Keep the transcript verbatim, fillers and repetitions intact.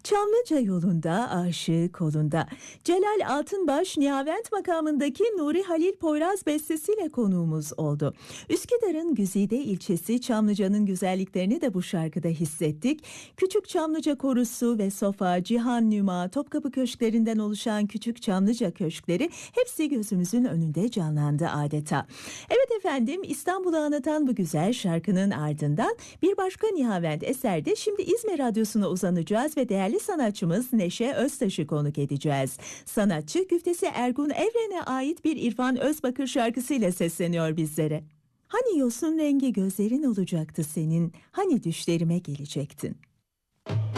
Çamlıca yolunda, aşığı kolunda. Celal Altınbaş, Nihavent makamındaki Nuri Halil Poyraz bestesiyle konuğumuz oldu. Üsküdar'ın Güzide ilçesi Çamlıca'nın güzelliklerini de bu şarkıda hissettik. Küçük Çamlıca Korusu ve Sofa, Cihan Nüma, Topkapı köşklerinden oluşan Küçük Çamlıca köşkleri hepsi gözümüzün önünde canlandı adeta. Evet efendim, İstanbul'u anlatan bu güzel şarkının ardından bir başka Nihavent eserde şimdi İzmir Radyosu'na uzanacağız ve değerli sanatçımız Neşe Öztaş'ı konuk edeceğiz. Sanatçı güftesi Ergun Evren'e ait bir İrfan Özbakır şarkısıyla sesleniyor bizlere. Hani yosun rengi gözlerin olacaktı senin, hani düşlerime gelecektin.